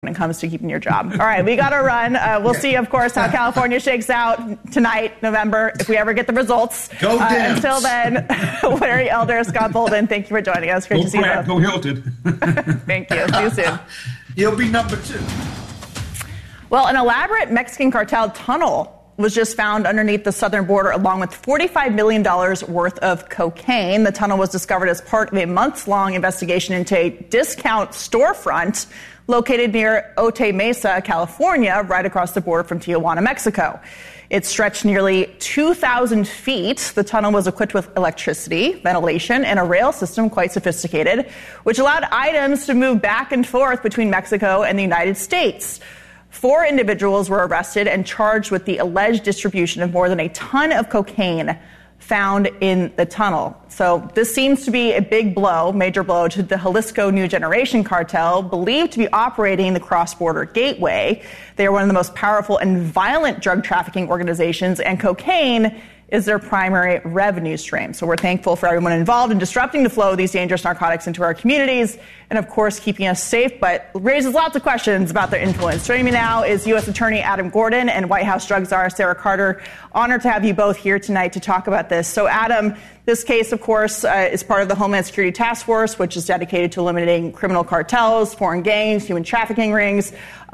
when it comes to keeping your job. All right, we got to run. We'll see, of course, how California shakes out tonight, November, if we ever get the results. Go Dems. Until then, Larry Elder, Scott Bolden, thank you for joining us. Great to see you both. Go Hilton. Thank you. See you soon. He'll be number 2. Well, an elaborate Mexican cartel tunnel was just found underneath the southern border, along with $45 million worth of cocaine. The tunnel was discovered as part of a months-long investigation into a discount storefront located near Otay Mesa, California, right across the border from Tijuana, Mexico. It stretched nearly 2,000 feet. The tunnel was equipped with electricity, ventilation, and a rail system quite sophisticated, which allowed items to move back and forth between Mexico and the United States. 4 individuals were arrested and charged with the alleged distribution of more than a ton of cocaine found in the tunnel. So this seems to be a big blow, major blow to the Jalisco New Generation cartel, believed to be operating the cross-border gateway. They are one of the most powerful and violent drug trafficking organizations, and cocaine is their primary revenue stream. So we're thankful for everyone involved in disrupting the flow of these dangerous narcotics into our communities and, of course, keeping us safe, but raises lots of questions about their influence. Joining me now is U.S. Attorney Adam Gordon and White House Drug Czar Sarah Carter. Honored to have you both here tonight to talk about this. So, Adam, this case, of course, is part of the Homeland Security Task Force, which is dedicated to eliminating criminal cartels, foreign gangs, human trafficking rings.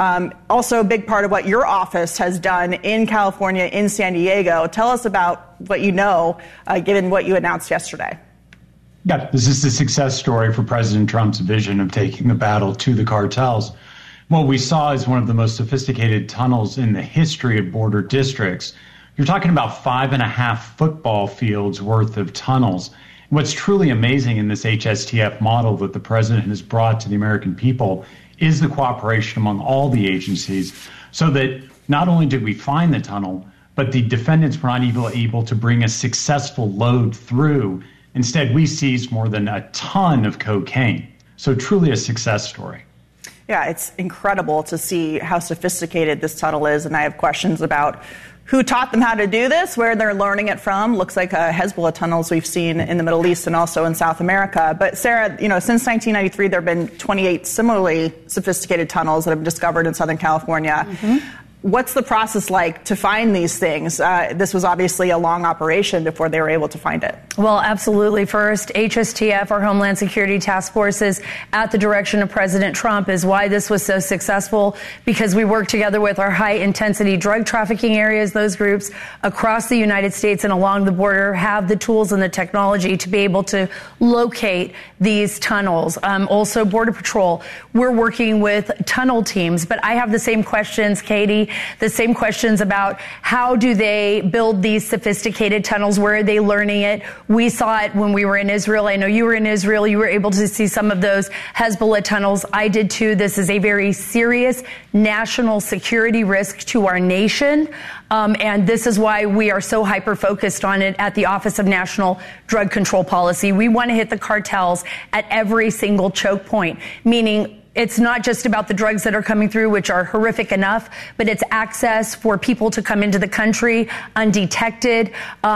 Also a big part of what your office has done in California, in San Diego. Tell us about what you know, given what you announced yesterday. Yeah, this is a success story for President Trump's vision of taking the battle to the cartels. What we saw is one of the most sophisticated tunnels in the history of border districts. You're talking about 5.5 football fields worth of tunnels. What's truly amazing in this HSTF model that the president has brought to the American people is the cooperation among all the agencies, so that not only did we find the tunnel, but the defendants were not able to bring a successful load through. Instead, we seized more than a ton of cocaine. So truly a success story. Yeah, it's incredible to see how sophisticated this tunnel is, and I have questions about who taught them how to do this, where they're learning it from. Looks like Hezbollah tunnels we've seen in the Middle East and also in South America. But Sarah, since 1993, there have been 28 similarly sophisticated tunnels that have been discovered in Southern California. Mm-hmm. What's the process like to find these things? This was obviously a long operation before they were able to find it. Well, absolutely. First, HSTF, our Homeland Security Task Forces, at the direction of President Trump, is why this was so successful, because we work together with our high-intensity drug trafficking areas. Those groups across the United States and along the border have the tools and the technology to be able to locate these tunnels. Also, Border Patrol, we're working with tunnel teams. But I have the same questions, Katie, the same questions about how do they build these sophisticated tunnels? Where are they learning it? We saw it when we were in Israel. I know you were in Israel. You were able to see some of those Hezbollah tunnels. I did too. This is a very serious national security risk to our nation. And this is why we are so hyper-focused on it at the Office of National Drug Control Policy. We want to hit the cartels at every single choke point, meaning it's not just about the drugs that are coming through, which are horrific enough, but it's access for people to come into the country undetected.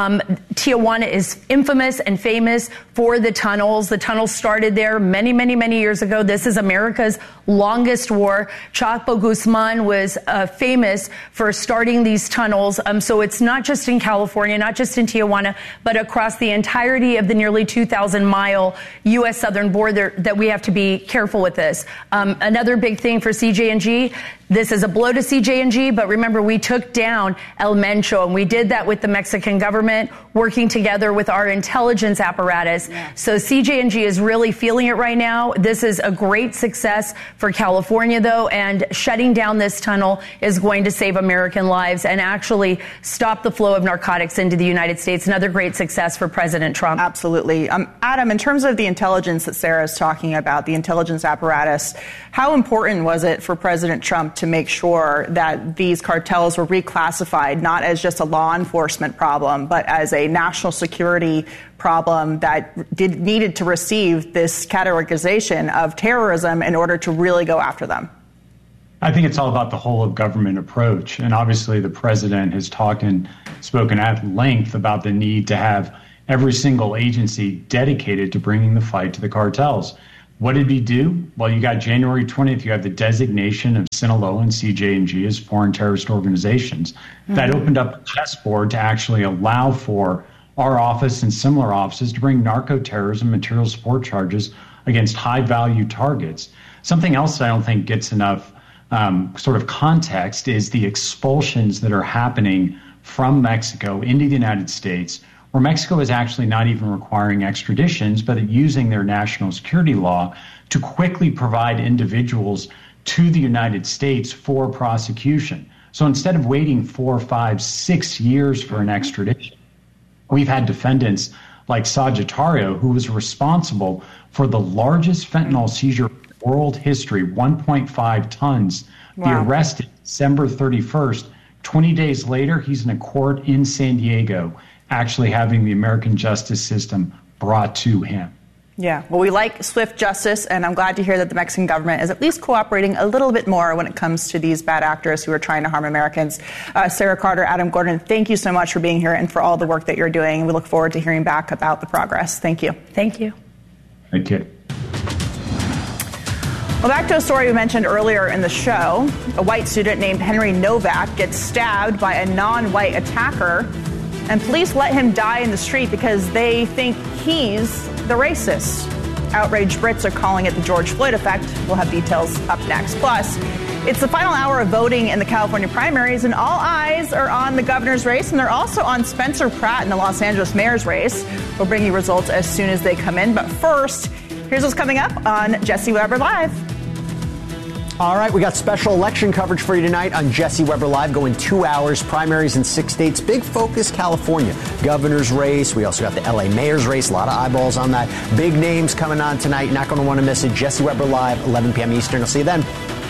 Tijuana is infamous and famous for the tunnels. The tunnels started there many, many, many years ago. This is America's longest war. Chapo Guzman was famous for starting these tunnels. So it's not just in California, not just in Tijuana, but across the entirety of the nearly 2,000-mile U.S. southern border that we have to be careful with this. Another big thing for CJ&G, this is a blow to CJ&G, but remember, we took down El Mencho, and we did that with the Mexican government, working together with our intelligence apparatus. Yeah. So CJ&G is really feeling it right now. This is a great success for California, though, and shutting down this tunnel is going to save American lives and actually stop the flow of narcotics into the United States. Another great success for President Trump. Absolutely. Adam, in terms of the intelligence that Sarah is talking about, the intelligence apparatus, how important was it for President Trump to make sure that these cartels were reclassified not as just a law enforcement problem, but as a national security problem that needed to receive this categorization of terrorism in order to really go after them? I think it's all about the whole of government approach. And obviously the president has talked and spoken at length about the need to have every single agency dedicated to bringing the fight to the cartels. What did he do? Well, you got January 20th, you have the designation of Sinaloa and CJNG as foreign terrorist organizations. That opened up a chessboard to actually allow for our office and similar offices to bring narco-terrorism material support charges against high-value targets. Something else I don't think gets enough sort of context is the expulsions that are happening from Mexico into the United States, where Mexico is actually not even requiring extraditions, but using their national security law to quickly provide individuals to the United States for prosecution. So instead of waiting 4, 5, 6 years for an extradition, we've had defendants like Sagittario, who was responsible for the largest fentanyl seizure in world history, 1.5 tons, be arrested December 31st. 20 days later, he's in a court in San Diego, actually having the American justice system brought to him. Yeah, well, we like swift justice, and I'm glad to hear that the Mexican government is at least cooperating a little bit more when it comes to these bad actors who are trying to harm Americans. Sarah Carter, Adam Gordon, thank you so much for being here and for all the work that you're doing. We look forward to hearing back about the progress. Thank you. Thank you. Thank you. Well, back to a story we mentioned earlier in the show. A white student named Henry Novak gets stabbed by a non-white attacker, and police let him die in the street because they think he's the racist. Outraged Brits are calling it the George Floyd effect. We'll have details up next. Plus, it's the final hour of voting in the California primaries, and all eyes are on the governor's race, and they're also on Spencer Pratt in the Los Angeles mayor's race. We'll bring you results as soon as they come in. But first, here's what's coming up on Jesse Weber Live. All right, we got special election coverage for you tonight on Jesse Weber Live, going 2 hours, primaries in 6 states. Big focus, California. Governor's race. We also got the LA mayor's race. A lot of eyeballs on that. Big names coming on tonight. You're not going to want to miss it. Jesse Weber Live, 11 p.m. Eastern. I'll see you then.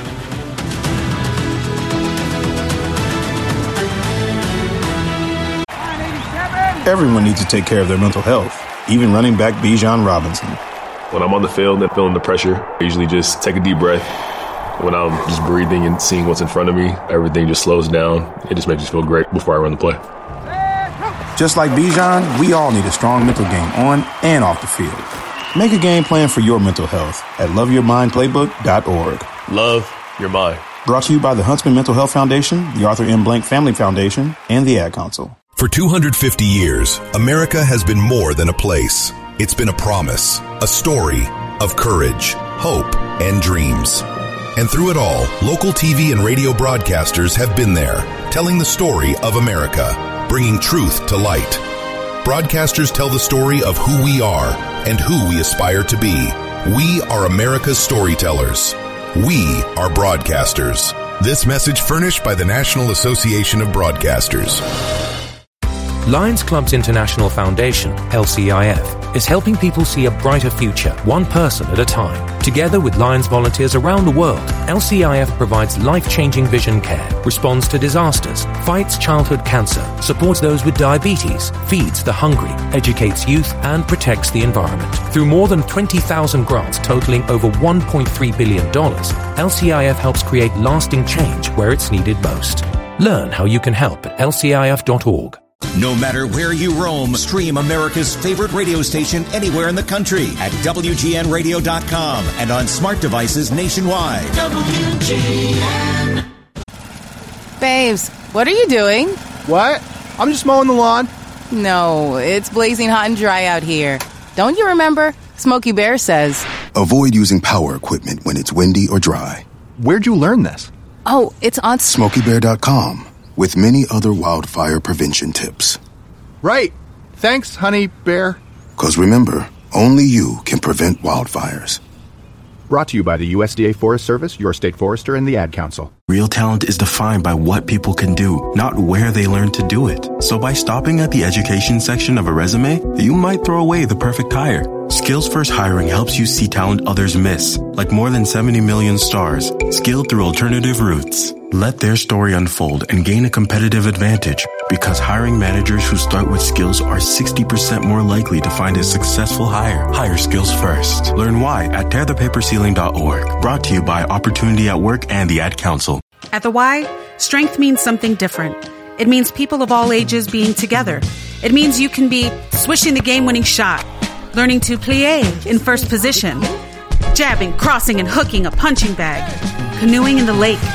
Everyone needs to take care of their mental health, even running back Bijan Robinson. When I'm on the field and feeling the pressure, I usually just take a deep breath. When I'm just breathing and seeing what's in front of me, everything just slows down. It just makes me feel great before I run the play. Just like Bijan, we all need a strong mental game on and off the field. Make a game plan for your mental health at loveyourmindplaybook.org. Love your mind. Brought to you by the Huntsman Mental Health Foundation, the Arthur M. Blank Family Foundation, and the Ad Council. For 250 years, America has been more than a place. It's been a promise, a story of courage, hope, and dreams. And through it all, local TV and radio broadcasters have been there, telling the story of America, bringing truth to light. Broadcasters tell the story of who we are and who we aspire to be. We are America's storytellers. We are broadcasters. This message furnished by the National Association of Broadcasters. Lions Clubs International Foundation, LCIF, is helping people see a brighter future, one person at a time. Together with Lions volunteers around the world, LCIF provides life-changing vision care, responds to disasters, fights childhood cancer, supports those with diabetes, feeds the hungry, educates youth, and protects the environment. Through more than 20,000 grants totaling over $1.3 billion, LCIF helps create lasting change where it's needed most. Learn how you can help at lcif.org. No matter where you roam, stream America's favorite radio station anywhere in the country at WGNradio.com and on smart devices nationwide. WGN. Babes, what are you doing? What? I'm just mowing the lawn. No, it's blazing hot and dry out here. Don't you remember? Smokey Bear says, avoid using power equipment when it's windy or dry. Where'd you learn this? Oh, it's on SmokeyBear.com. with many other wildfire prevention tips. Right. Thanks, Honey Bear. 'Cause remember, only you can prevent wildfires. Brought to you by the USDA Forest Service, your state forester, and the Ad Council. Real talent is defined by what people can do, not where they learn to do it. So by stopping at the education section of a resume, you might throw away the perfect hire. Skills First Hiring helps you see talent others miss, like more than 70 million stars, skilled through alternative routes. Let their story unfold and gain a competitive advantage, because hiring managers who start with skills are 60% more likely to find a successful hire. Hire skills first. Learn why at tearthepaperceiling.org. Brought to you by Opportunity at Work and the Ad Council. At the Y, strength means something different. It means people of all ages being together. It means you can be swishing the game-winning shot, learning to plie in first position, jabbing, crossing, and hooking a punching bag, canoeing in the lake,